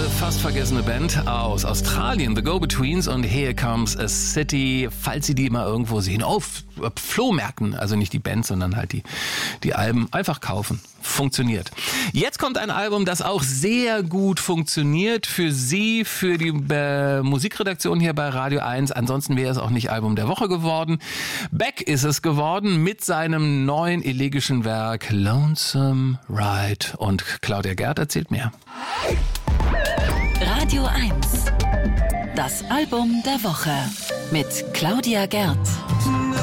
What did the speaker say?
fast vergessene Band aus Australien, The Go-Betweens und Here Comes a City, falls Sie die mal irgendwo sehen, auf Flohmärkten, also nicht die Band, sondern halt die Alben, einfach kaufen. Funktioniert. Jetzt kommt ein Album, das auch sehr gut funktioniert für Sie, für die Musikredaktion hier bei Radio 1. Ansonsten wäre es auch nicht Album der Woche geworden. Beck ist es geworden mit seinem neuen elegischen Werk Lonesome Ride. Und Claudia Gerd erzählt mehr. Radio 1. Das Album der Woche mit Claudia Gerd.